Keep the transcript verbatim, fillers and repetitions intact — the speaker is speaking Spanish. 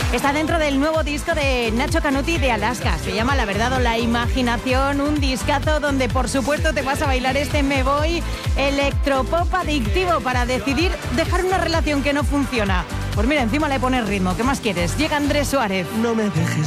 Está dentro del nuevo disco de Nacho Canuti de Alaska. Se llama La Verdad o la Imaginación, un discazo donde por supuesto te vas a bailar este Me Voy electropop adictivo para decidir dejar una relación que no funciona. Pues mira, encima le pones ritmo. ¿Qué más quieres? Llega Andrés Suárez. No me dejes